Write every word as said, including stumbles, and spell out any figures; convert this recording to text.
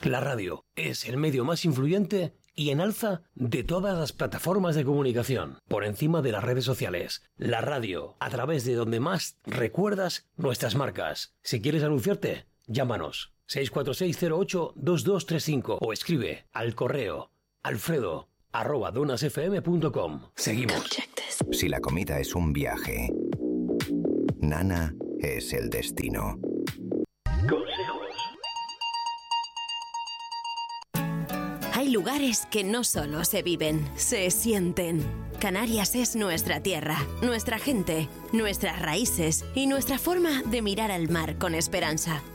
La radio es el medio más influyente y en alza de todas las plataformas de comunicación, por encima de las redes sociales. La radio, a través de donde más recuerdas nuestras marcas. Si quieres anunciarte, llámanos seis cuatro seis cero ocho dos dos tres cinco o escribe al correo alfredo arroba donasfm punto com. Seguimos. Si la comida es un viaje, Nana es el destino. Hay lugares que no solo se viven, se sienten. Canarias es nuestra tierra, nuestra gente, nuestras raíces y nuestra forma de mirar al mar con esperanza.